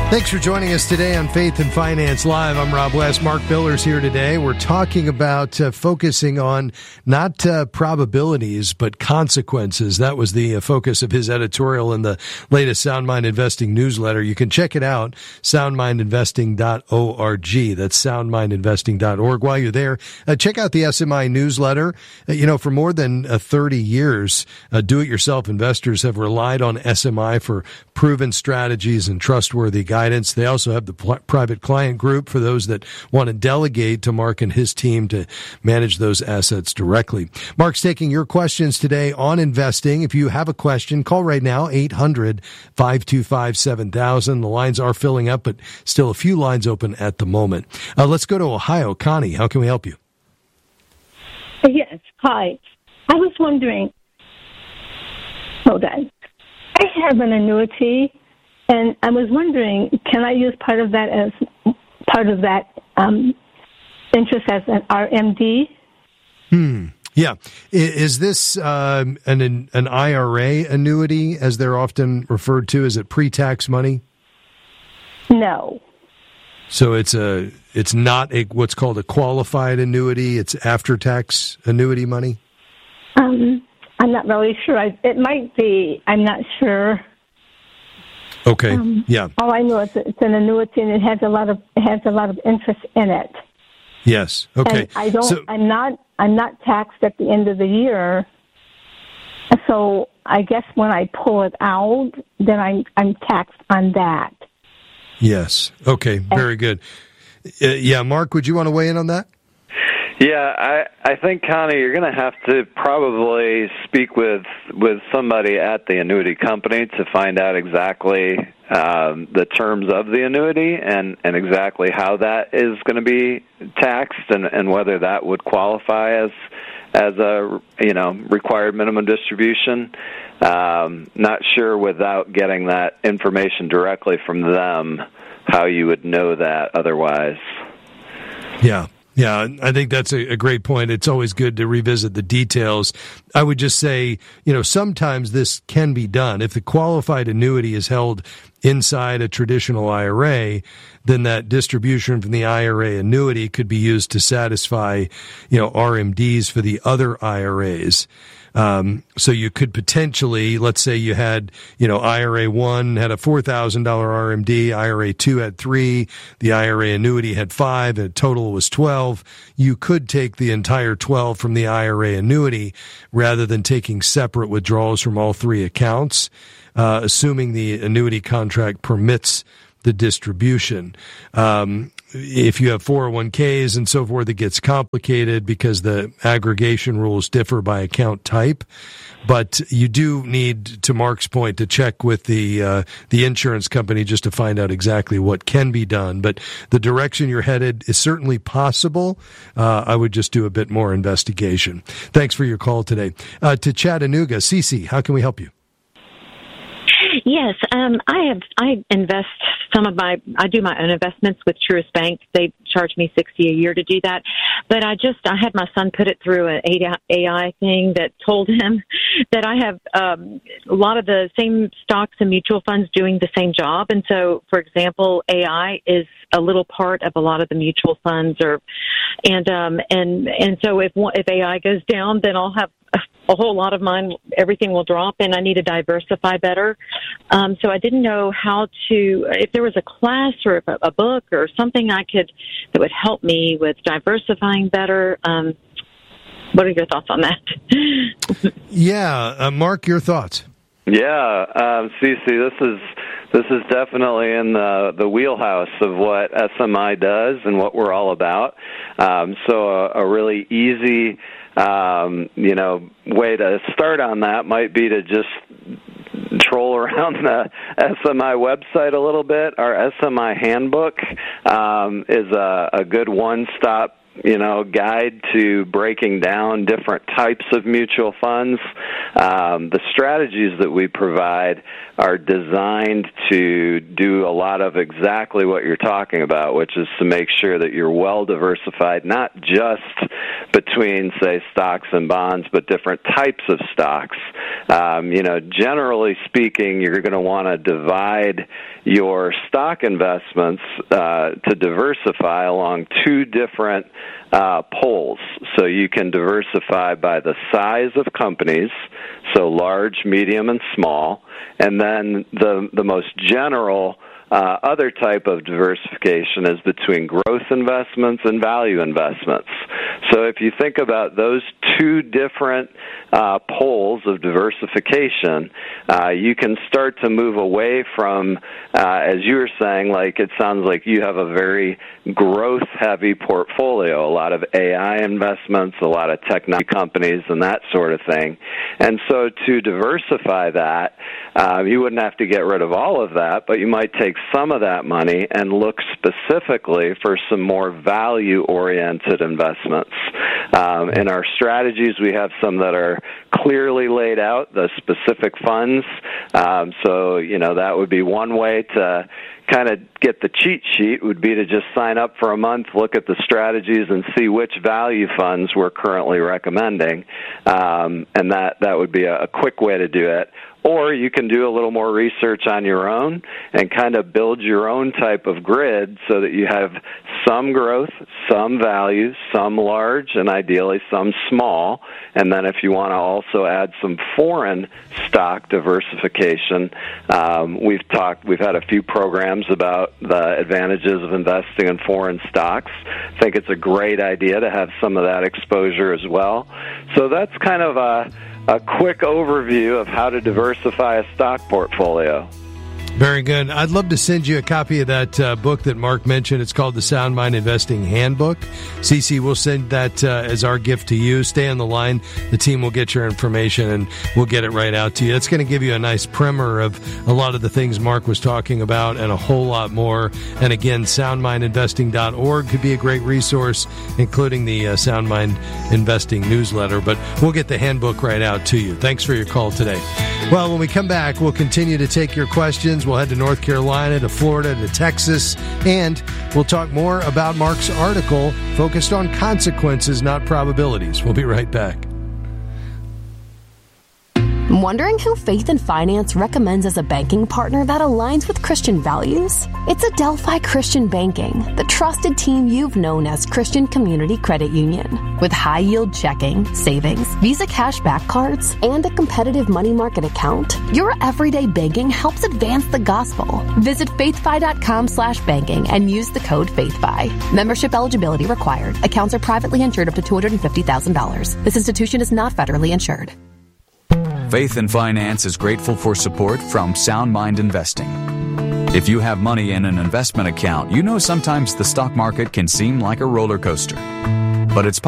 Thanks for joining us today on Faith and Finance Live. I'm Rob West. Mark Biller's here today. We're talking about focusing on not probabilities, but consequences. That was the focus of his editorial in the latest Sound Mind Investing newsletter. You can check it out, soundmindinvesting.org. That's soundmindinvesting.org. While you're there, check out the SMI newsletter. For more than 30 years, do-it-yourself investors have relied on SMI for proven strategies and trustworthy guidance. They also have the private client group for those that want to delegate to Mark and his team to manage those assets directly. Mark's taking your questions today on investing. If you have a question, call right now, 800-525-7000. The lines are filling up, but still a few lines open at the moment. Let's go to Ohio. Connie, how can we help you? Yes, hi. I was wondering, hold on. I have an annuity, and I was wondering, can I use part of that interest as an RMD? Yeah. Is this an IRA annuity, as they're often referred to? Is it pre-tax money? No. So it's not what's called a qualified annuity. It's after-tax annuity money. I'm not really sure. It might be. I'm not sure. Okay. Yeah. All I know is it's an annuity, and it has a lot of interest in it. Yes. Okay. And I'm not taxed at the end of the year. So I guess when I pull it out, then I'm taxed on that. Yes. Okay. Very good. Mark, would you want to weigh in on that? Yeah, I think, Connie, you're going to have to probably speak with somebody at the annuity company to find out exactly the terms of the annuity and exactly how that is going to be taxed and whether that would qualify as a required minimum distribution. Not sure without getting that information directly from them how you would know that otherwise. Yeah. Yeah, I think that's a great point. It's always good to revisit the details. I would just say, sometimes this can be done. If the qualified annuity is held inside a traditional IRA, then that distribution from the IRA annuity could be used to satisfy, RMDs for the other IRAs. So you could potentially, let's say you had, IRA 1 had a $4,000 RMD, IRA 2 had 3, the IRA annuity had 5, and total was 12. You could take the entire 12 from the IRA annuity rather than taking separate withdrawals from all three accounts, assuming the annuity contract permits the distribution. If you have 401ks and so forth, it gets complicated because the aggregation rules differ by account type. But you do need, to Mark's point, to check with the insurance company just to find out exactly what can be done. But the direction you're headed is certainly possible. I would just do a bit more investigation. Thanks for your call today. To Chattanooga, Cece, how can we help you? Yes, I invest I do my own investments with Truist Bank. They charge me $60 a year to do that. But I had my son put it through an AI thing that told him that I have a lot of the same stocks and mutual funds doing the same job. And so, for example, AI is a little part of a lot of the mutual funds, and so if AI goes down, then I'll have a whole lot of mine, everything will drop, and I need to diversify better. So I didn't know if there was a class or a book or something that would help me with diversifying better. What are your thoughts on that? Yeah, Mark, your thoughts? Yeah, Cece, this is definitely in the wheelhouse of what SMI does and what we're all about. So a really easy way to start on that might be to just troll around the SMI website a little bit. Our SMI handbook is a good one-stop guide to breaking down different types of mutual funds. The strategies that we provide are designed to do a lot of exactly what you're talking about, which is to make sure that you're well diversified, not just between, say, stocks and bonds, but different types of stocks. Generally speaking, you're going to want to divide your stock investments to diversify along two different poles. So you can diversify by the size of companies, so large, medium, and small, and then the most general other type of diversification is between growth investments and value investments. So if you think about those two different poles of diversification, you can start to move away from, as you were saying, like it sounds like you have a very growth-heavy portfolio, a lot of AI investments, a lot of technology companies, and that sort of thing. And so to diversify that, you wouldn't have to get rid of all of that, but you might take some of that money and look specifically for some more value-oriented investments. In our strategies, we have some that are clearly laid out, the specific funds. So, that would be one way to kind of get the cheat sheet, would be to just sign up for a month, look at the strategies, and see which value funds we're currently recommending. And that would be a quick way to do it. Or you can do a little more research on your own and kind of build your own type of grid so that you have some growth, some value, some large, and ideally some small. And then if you want to also add some foreign stock diversification, we've had a few programs about the advantages of investing in foreign stocks. I think it's a great idea to have some of that exposure as well. So that's kind of a quick overview of how to diversify a stock portfolio. Very good. I'd love to send you a copy of that book that Mark mentioned. It's called the Sound Mind Investing Handbook. Cece, we'll send that as our gift to you. Stay on the line. The team will get your information, and we'll get it right out to you. It's going to give you a nice primer of a lot of the things Mark was talking about and a whole lot more. And again, soundmindinvesting.org could be a great resource, including the Sound Mind Investing newsletter. But we'll get the handbook right out to you. Thanks for your call today. Well, when we come back, we'll continue to take your questions. We'll head to North Carolina, to Florida, to Texas, and we'll talk more about Mark's article focused on consequences, not probabilities. We'll be right back. Wondering who Faith and Finance recommends as a banking partner that aligns with Christian values? It's Adelphi Christian Banking, the trusted team you've known as Christian Community Credit Union. With high-yield checking, savings, Visa cashback cards, and a competitive money market account, your everyday banking helps advance the gospel. Visit faithfi.com/banking and use the code FAITHFI. Membership eligibility required. Accounts are privately insured up to $250,000. This institution is not federally insured. Faith and Finance is grateful for support from Sound Mind Investing. If you have money in an investment account, you know sometimes the stock market can seem like a roller coaster. But it's